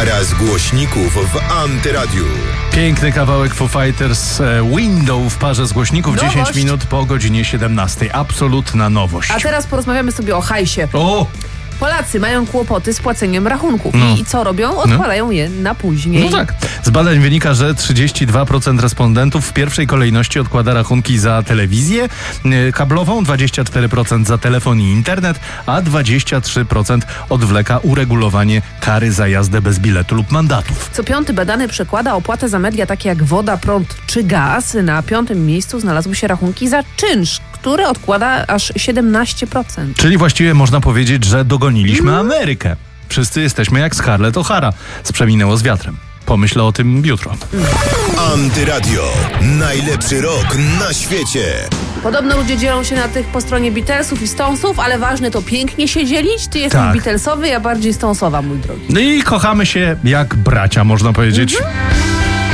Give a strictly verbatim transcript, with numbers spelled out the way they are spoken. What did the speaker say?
Para z głośników w Antyradiu. Piękny kawałek Foo Fighters, Window w parze z głośników, Nowość. dziesięć minut po godzinie siedemnastej. Absolutna nowość. A teraz porozmawiamy sobie o hajsie. O! Polacy mają kłopoty z płaceniem rachunków. No. I co robią? Odkładają no. je na później. No tak. Z badań wynika, że trzydzieści dwa procent respondentów w pierwszej kolejności odkłada rachunki za telewizję kablową, dwadzieścia cztery procent za telefon i internet, a dwadzieścia trzy procent odwleka uregulowanie kary za jazdę bez biletu lub mandatów. Co piąty badany przekłada opłatę za media takie jak woda, prąd czy gaz. Na piątym miejscu znalazły się rachunki za czynsz, który odkłada aż siedemnaście procent. Czyli właściwie można powiedzieć, że dogoniliśmy Amerykę. Wszyscy jesteśmy jak Scarlett O'Hara z Przeminęło z wiatrem. Pomyślę o tym jutro. Antyradio. Najlepszy rok na świecie. Podobno ludzie dzielą się na tych po stronie Beatlesów i Stonesów, ale ważne to pięknie się dzielić. Ty jesteś Tak. Beatlesowy, ja bardziej Stonesowa, mój drogi. No i kochamy się jak bracia, można powiedzieć. Mhm.